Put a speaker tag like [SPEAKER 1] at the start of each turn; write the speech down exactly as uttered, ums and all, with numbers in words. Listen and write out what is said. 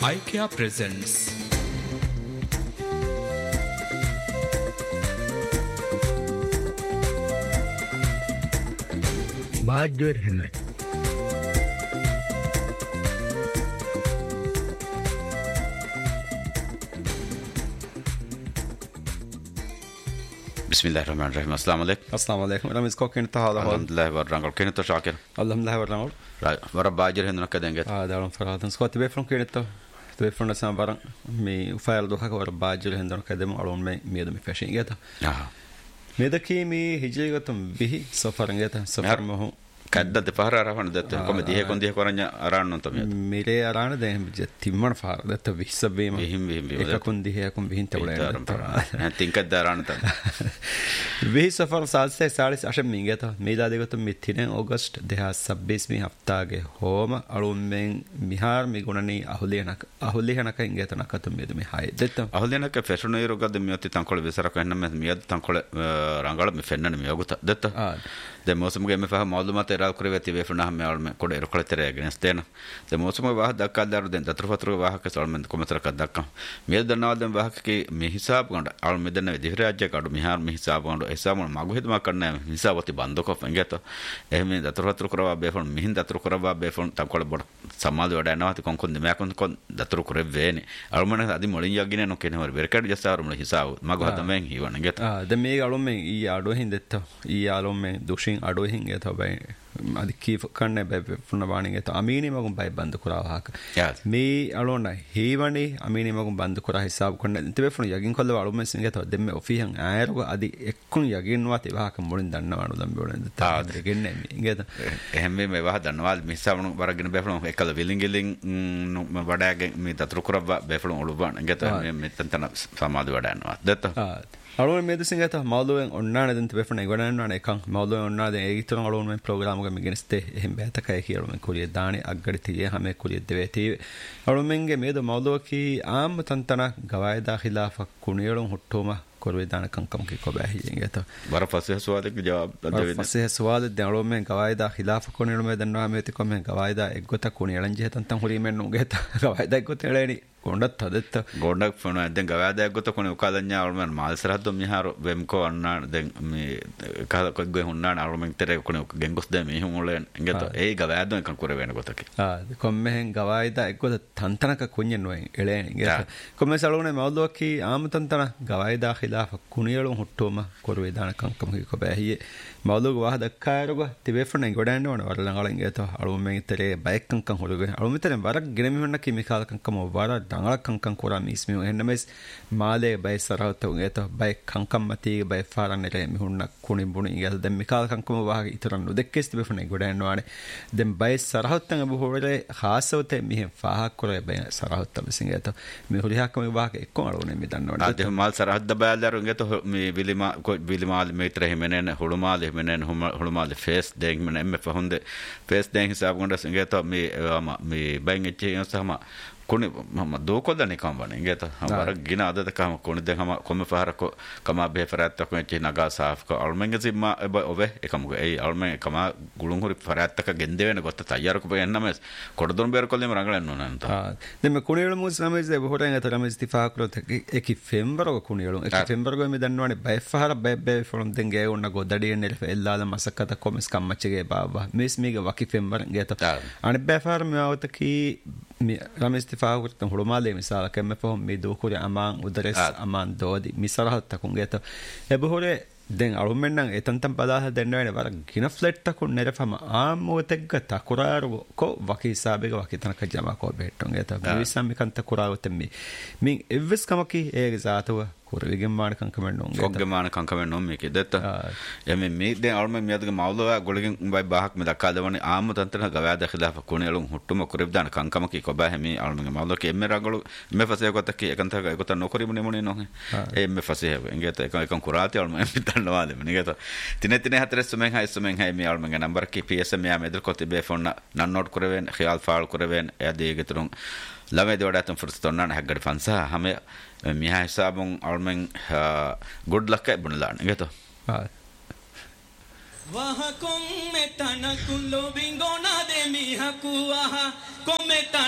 [SPEAKER 1] IKEA presents
[SPEAKER 2] Bajur Henry.
[SPEAKER 3] بسم الله الرحمن الرحيم. السلام عليكم.
[SPEAKER 4] السلام عليكم. أنا مسكو كنت هذا هو.
[SPEAKER 3] الحمد لله ورنقل كنت شاكر.
[SPEAKER 4] الحمد لله ورنقل.
[SPEAKER 3] ورا باجر هندنا كدنجت.
[SPEAKER 4] آه دارون فرادن سكو تبي فرن كنت تبي فرن نسمع برا مي وفايل دوخك ورا باجر هندنا كدم أرون مي ميدا مي فاشين جتا.
[SPEAKER 3] آه.
[SPEAKER 4] ميدا كي مي هجلي قطم به سفرن جتا سفر ما هو.
[SPEAKER 3] كذا دفعر أرافن ده كم ديه كون ديه كورانيا أران ننتم يد.
[SPEAKER 4] ميري أران ده هم جت تيمون فار ده تبي سبب ما.
[SPEAKER 3] بهم بهم بهم.
[SPEAKER 4] إيه كون ديه كون بهين تولين.
[SPEAKER 3] تينك داران تان.
[SPEAKER 4] به سفر साल से साढ़े आशम में गया था मेला देखो तो मिथिने अगस्त दहा छब्बीस में हफ्ता के होम अरुण में बिहार में गुणनी अहुलेना अहुलेना का गया था ना का तो मेद में हाय देता
[SPEAKER 3] अहुलेना का फैशन ये रोगा दमियोती तंकोल बेसरा कहना में मियाद तंकोल रंगाल में फैनन में योगता देता ده موسم جاي مفهم معلومات إيراد كريبتي بيفرناها من علم كود إيراد كله ترى جنستين ده موسم واحد دكان دار دين تطرف تطرف واحد كسر من كم ترى كدكان ميل دنا دم واحد كي مهساب كون علم دنا دهرة أجا كارو مهار مهساب كون حساب من معقول ما كرنا حساب وتي بندو كفنجة إهم تطرف تطرف كروا بيفرن مهين تطرف كروا بيفرن تقول بور سمال ودا نواه تكون كون دميا كون كون تطرف كروا بيني علم من هذه مولين يجينا نو كنه بركة جالس علم حساب ما قهدا مين هي وانا جت
[SPEAKER 4] آه ده ميل علم من يارو هندته يارو من دوشين අඩෝ හින්ගේ තමයි අද කී කන්නේ බය පුන බාණිගේ તો අමීනි මගුම් බය බන්ද කුරාවහක මේ අලෝන හේවනේ අමීනි මගුම් බන්ද කුරා හිසාබ කොන්න තිබේ පුන යගින් කොල්ල වලු මෙන් සින්ගේ તો දෙම්මේ ඔෆිහන් ආයරක අදි එක්කුන් යගින් වාති වහක මුලින් දන්නවණු දම් බෝලෙන් තා දෙගෙන්නේ මේගේ તો
[SPEAKER 3] එහෙම මේ වහ දන්නවාල් මිස්සවණු වරගෙන බැෆලොන් එකල විලින්ගලින් වඩාගෙන මේ තතුරු කුරා බැෆලොන් ඔළුබන් ගෙත මේ මෙතන තන සමාද වඩනවා දත්ත
[SPEAKER 4] අලුන් මේ දෙසින් ගත මවලුවෙන් ඔන්නාන දෙන්ත බෙෆන ගණන්නාන එකන් මවලුවෙන් ඔන්නා දෙන් ඒගිතන අලුන් මේ ප්‍රෝග්‍රෑම් එක මිගෙනස්තේ එහෙම බෑතකයි කියලා මම කුලිය දානේ අග්ගඩි තියේ හැම කුලිය දෙවේ තී අලුන් මෙන්ගේ මේද මවලුවකි ආම් තන්තන ගවායදා ඛිලාෆ කුණියලුන් හුට්ටෝම කොරවේ දාන කංකම් කි කොබෑ හියේත
[SPEAKER 3] බර ෆසේ සවාදක ජවාබ දෙවෙන්න
[SPEAKER 4] ෆසේ සවාද දැන් අලුන් මෙන් ගවායදා ඛිලාෆ කුණියලුන් මේ දන්නවා මේ තිකො මෙන් ගවායදා එක්ගොත කුණියලන් ජේ තන්තන් හුරි මෙන් නුගෙත ගවායදා එක්ගොත එළේනි ගොණ්ඩත් හදෙත්ත
[SPEAKER 3] ගොණ්ඩක් ෆොන දැන් ගවායදා එක්ගොත කුණි උකාදඤ්ඤා අලුන් මාල් සරහද්දො මිහාර වෙම්කෝ අන්නා දැන් මේ කහ කොග්ගේ හුන්නාන අලුන් මෙන් තරේ කුණි ගෙන්ගොස් දැන් මේ හුමුලෙන් එංගත ඒ ගවායදා එකන් කුර වෙන ගොතකි
[SPEAKER 4] ආ කොම්මෙන් ගවායදා එක්ගොත තන්තනක කුඤ්ඤන් නොෙන් එළේනි ගෙත කොම්මෙ සලුනේ මවලුවකි ආම තන්තන ගවායදා ඛිලාෆ කුණියලුන් හුට්ටෝම කොරවේ දාන කංකම් කි කොබෑ හියේ මවලුව වහ දක්කායරග තිබෙෆන ගොඩන්න ඕන වරලන් අලන් ගෙත අලුන් මෙන් තරේ බයික් කංකම් හොලුගේ අලුන් මෙතන වරක් ගෙනමි හොන්න කි මිකාල කංකම වර දඟල කංකම් කොරා මිස්මි එන්නමස් මාලේ බයි සරහත උගෙත බයි කංකම් මතී බයි ෆාරන් නෙලේ මිහුන්න කුණි බුණි ඉගත දැන් මිකාල කංකම වහ ඉතරන් නොදෙක්කස් තිබෙෆන ගොඩන්න ඕනේ දැන් බයි සරහතන් බොහෝරේ ખાસවතේ මිහ ෆාහක් කරේ බයි සරහත බසින් ගෙත මේ හුලිහක්ම වහක එක්කම අලුනේ මේ දන්නවනේ
[SPEAKER 3] අද මාල් සරහත් දබයල්ලාරු ගෙත මේ විලිමා විලිමාල් මේතර හිමෙනෙන් හුළුමාල් හිමෙනෙන් හුළුමාල් ෆේස් දෙන් මෙන්න එම්ම ෆහොන්ද ෆේස් දෙන් හිසාබ ගොඩස් ගෙත මේ මේ බයින් එච්චේ යසම कोने हम दो को दने काम बने गए तो हमारा गिना आदत काम कोने दे हम कोमे फहर को कमा बेफरात तक में नगा साफ को अलमेंगे सिमा अब ओवे एकम को ए अलमें कमा गुलुंगुरी फरात तक गेंदे ने गोता तैयार को बेन नमस कोडदोन बेर को ले रंगलन नो नंत
[SPEAKER 4] हां दे में कोनेळ मुस नमस दे होरेंगे तो नमस इस्तिफा करो एक फेम्बर को कोनेळ एक फेम्बर को में दन्नवाने बे फहर बे बे फ्रॉम देंगे उन को दडी ने एल्ला मसकता कोमस कमचगे बाबा मिस मिगे वकी फेम्बर गेता आणि बे फहर में आवत की रमेश इस्तिफा करता हुड़माले मिसाल के मैं फहम में दो कोरे अमान उदरस अमान दोदी मिसाल तकुंगे तो ए बहोरे දැන් අලුමෙන්නම් එතන්තම් පදාහ දෙන්නවනේ වර ගින ෆ්ලැට් තකු නෙරෆම ආමෝතෙග්ග තකුරාරු කො වකි හිසාබෙග වකි තනක ජමා කො බෙට්ටොන් එත විසම් මිකන් තකුරාවත මේ මින් එවස් කමකි ඒ සාතව කුරවිගෙන් මාන කංකමෙන් නොන්
[SPEAKER 3] කොග්ගේ මාන කංකමෙන් නොන් මේකේ දෙත්ත යමෙ මේ දැන් අලුමෙන් මියදක මවුලවා ගොලගෙන් උඹයි බාහක් මේ දක්කා දවනේ ආම තන්තන ගවෑද ඛිලාෆ කොණේලුන් හුට්ටුම කුරෙබ් දාන කංකමකි කොබා හැමි අලුමෙන් මවුලක එම්මෙ රගලු මේ ෆසේ කොතකි එකන්තක එකත නොකරිමුනේ මොනේ නොහ ඒ මේ ෆසේ එංගෙත එක එකන් කුරාති අලුමෙන් පිටන්නවාද මනිගත තිනේ තිනේ හතරස් සුමෙන් හයි සුමෙන් හයි මේ අලුමෙන් නම්බර කි පී එස් එම් යා මෙදල් කොති බේ ෆෝන් නන් නෝට් කරවෙන් ඛියාල් ෆාල් කරවෙන් එදීගෙතුරුන් ළමයි දොඩාතම් ෆෘස්තොන්නාන හැග්ගඩ ෆන්සා හැම මිහා හිසාබුන් අලුමෙන් good luck බුනලාන නේද
[SPEAKER 5] වහ කොම් මෙතන කුල්ලෝ බින්ගෝනා දෙමි හකුවා කොම් මෙතන